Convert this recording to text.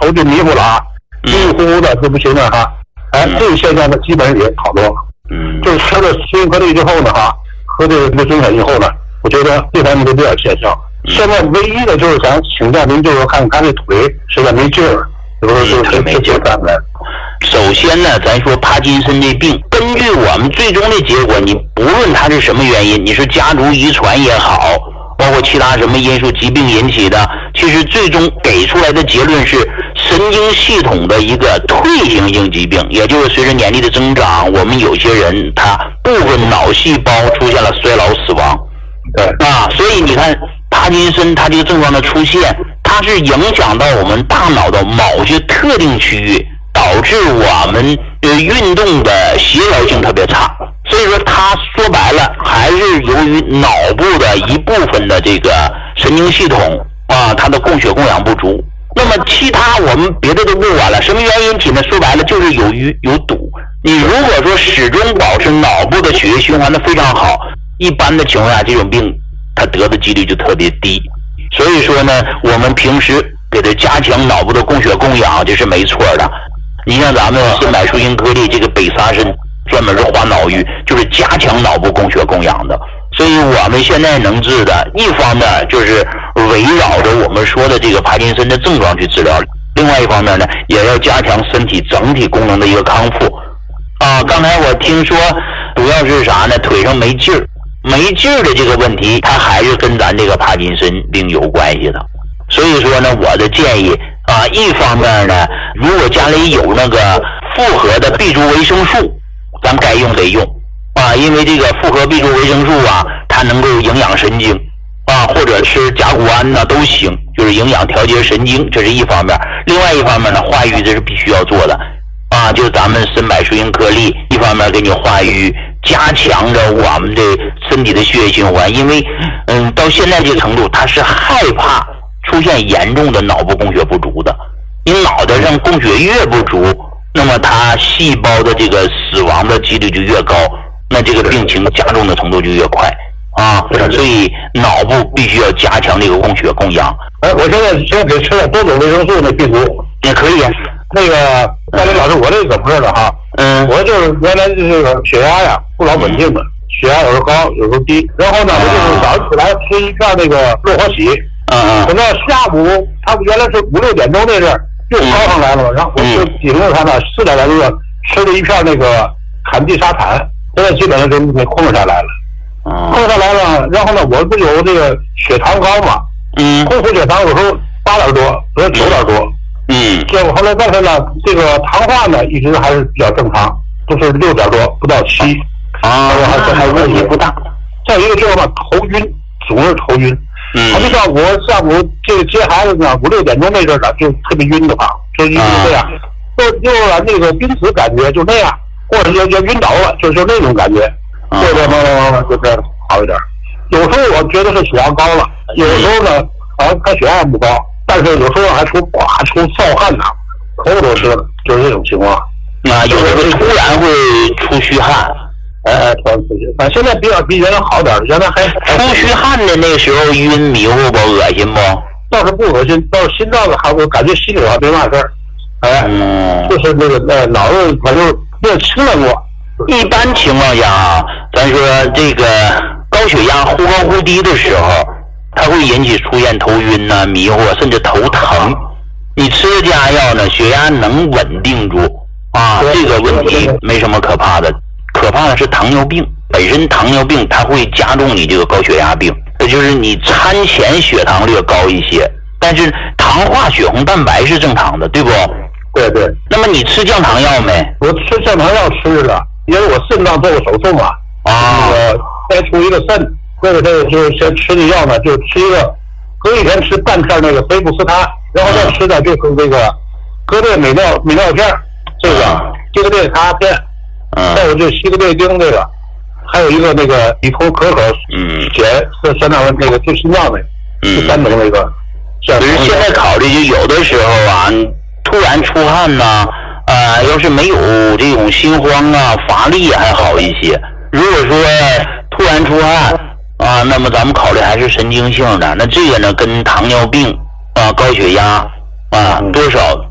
头就迷糊了啊，迷迷糊糊的就不行了哈。这个现象呢，基本上也好多。就是吃了食用颗粒之后呢，喝这个维生粉以后呢，我觉得这方面都比较见效。现在唯一的就是想请教您，就是看这腿实在没劲儿，有时候就是没劲干不来。 首先呢，咱说帕金森这病，根据我们最终的结果，你不论它是什么原因，你是家族遗传也好，包括其他什么因素疾病引起的，其实最终给出来的结论是神经系统的一个退行性疾病，也就是随着年龄的增长，我们有些人他部分脑细胞出现了衰老死亡。所以你看帕金森它这个症状的出现，它是影响到我们大脑的某些特定区域，导致我们运动的协调性特别差。所以说它说白了还是由于脑部的一部分的这个神经系统它的供血供氧不足。那么其他我们别的都不管了，什么原因引起呢？说白了就是有堵。你如果说始终保持脑部的血液循环的非常好，一般的情况下这种病它得的几率就特别低。所以说呢，我们平时给它加强脑部的供血供氧，这是没错的。你像咱们新柏舒因颗粒这个北沙参专门是化脑瘀，就是加强脑部供血供氧的。所以我们现在能治的，一方面就是围绕着我们说的这个帕金森的症状去治疗，另外一方面呢，也要加强身体整体功能的一个康复。刚才我听说主要是啥呢？腿上没劲儿，没劲儿的这个问题，它还是跟咱这个帕金森病有关系的。所以说呢，我的建议一方面呢，如果家里有那个复合的碧珠维生素，咱该用得用因为这个复合碧珠维生素它能够营养神经或者吃甲钴胺都行，就是营养调节神经，这是一方面。另外一方面呢，化瘀这是必须要做的就是咱们深柏舒因颗粒，一方面给你化瘀，加强着我们的身体的血液循环。因为到现在这个程度，它是害怕出现严重的脑部供血不足的。你脑袋上供血越不足，那么它细胞的这个死亡的几率就越高，那这个病情加重的程度就越快所以脑部必须要加强这个供血供氧。 我现在给吃了多种维生素，那病毒也可以那个大林老师，我这怎么回事了我就是原来这个血压不老稳定的，血压有时候高有时候低，然后呢我就是早上起来吃一片那个乐活喜，等到下午他原来是5、6点钟那阵又高上来了，然后我就顶着他4点来钟吃了一片那个坎地沙坦，现在基本上就给控制下来了。控制下来了，然后呢，我不有这个血糖高嘛，空腹血糖有时候8点多，有时候9点多，结果后来但是呢，这个糖化呢一直还是比较正常，都是6点多不到7，还问题不大。再一个就是嘛，头晕，总是头晕。他就像我下午这个接孩子呢，5、6点钟那阵就特别晕的慌，就一直这样，就那个濒死感觉就那样，或者就晕倒了，就那种感觉。慢慢就这样好一点。有时候我觉得是血压高了，有时候呢好像看血压不高，但是有时候还出臊汗头发都湿了，就是这种情况。 有时候突然会出虚汗。 突然出虚汗，现在比原来好点了，原来还出虚汗的那时候晕迷糊不恶心不？ 倒是不恶心，倒是心脏的我感觉心里没嘛事儿。就是那个脑子反正越轻了过。 一般情况下咱说这个高血压忽高忽低的时候，它会引起出现头晕迷糊甚至头疼。你吃加药呢，血压能稳定住这个问题没什么可怕的。可怕的是糖尿病，本身糖尿病它会加重你这个高血压病，也就是你餐前血糖略高一些，但是糖化血红蛋白是正常的，对不？ 对。 那么你吃降糖药没？ 我吃降糖药吃了，因为我肾脏做过手术嘛，那个摘除一个肾，这个就是先吃的药呢，就吃一个，隔一天吃半片那个菲布斯他，然后再吃的就是这个格列美尿片，这个西格列他片，再有就西格列丁这个，还有一个那个乙酮可碱是相当于那个治心脏的，第3种那个。 其实现在考虑就有的时候突然出汗要是没有这种心慌乏力还好一些。如果说突然出汗那么咱们考虑还是神经性的，那这个呢跟糖尿病高血压多少